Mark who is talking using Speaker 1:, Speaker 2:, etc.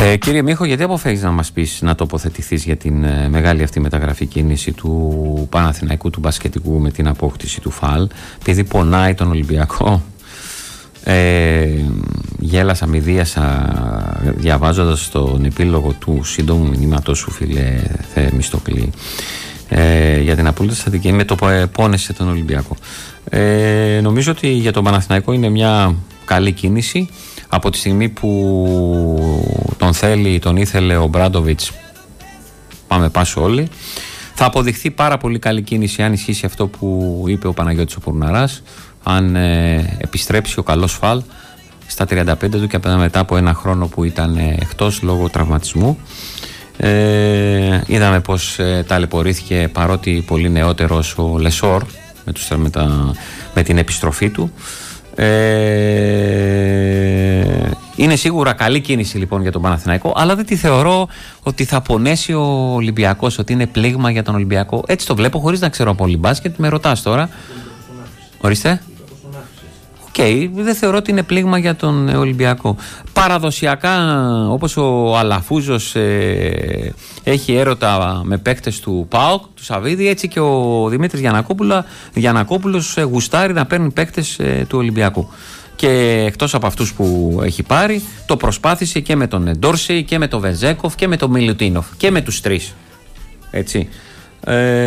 Speaker 1: Κύριε Μίχο, γιατί αποφεύγεις να μας πεις, να τοποθετηθείς για την μεγάλη αυτή μεταγραφή κίνηση του Παναθηναϊκού, του μπασκετικού, με την απόκτηση του ΦΑΛ, επειδή πονάει τον Ολυμπιακό? Γέλασα, μηδίασα διαβάζοντας τον επίλογο του σύντομου μηνύματος σου, φίλε Θεμιστοκλή, για την απόλυτη στατική. Με το πόνεσε τον Ολυμπιακό. Νομίζω ότι για τον Παναθηναϊκό είναι μια καλή κίνηση. Από τη στιγμή που τον ήθελε ο Μπράντοβιτς, πάμε πάσο όλοι. Θα αποδειχθεί πάρα πολύ καλή κίνηση αν ισχύσει αυτό που είπε ο Παναγιώτης ο Πουρναράς, αν επιστρέψει ο καλός ΦΑΛ στα 35 του και μετά από ένα χρόνο που ήταν εκτός λόγω τραυματισμού. Είδαμε πως ταλαιπωρήθηκε, παρότι πολύ νεότερος, ο Λεσόρ με την επιστροφή του. Είναι σίγουρα καλή κίνηση λοιπόν για τον Παναθηναϊκό, αλλά δεν τη θεωρώ ότι θα πονέσει ο Ολυμπιακός, ότι είναι πλήγμα για τον Ολυμπιακό. Έτσι το βλέπω, χωρίς να ξέρω πολύ μπάσκετ. Με ρωτάς τώρα. Ορίστε. Δεν θεωρώ ότι είναι πλήγμα για τον Ολυμπιακό. Παραδοσιακά, όπως ο Αλαφούζος έχει έρωτα με παίκτες του ΠΑΟΚ, του Σαββίδη, έτσι και ο Δημήτρης Γιαννακόπουλος γουστάρει να παίρνει παίκτες του Ολυμπιακού. Και εκτός από αυτούς που έχει πάρει, το προσπάθησε και με τον Ντόρσεϊ και με τον Βεζέκοφ και με τον Μιλουτίνοφ και με τους τρεις. Έτσι.